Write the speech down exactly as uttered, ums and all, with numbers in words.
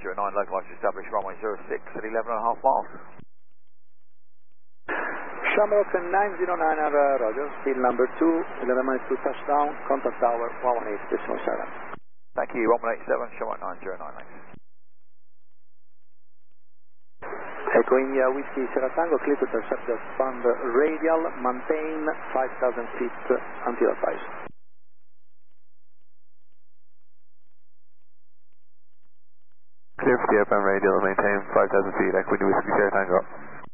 zero nine, localised to establish runway zero six at eleven and a half miles. Shamrock nine zero nine, uh, Roger, speed number two, eleven miles to touchdown, contact tower one one eight decimal seven. Thank you, one one eight seven, Shamrock nine zero nine, thanks. Echo India Whiskey Sierra Tango, clear to intercept the fund radial, maintain five thousand feet until advised. Clear for the airplane radial, maintain five thousand feet, Echo India Whiskey Sierra Tango.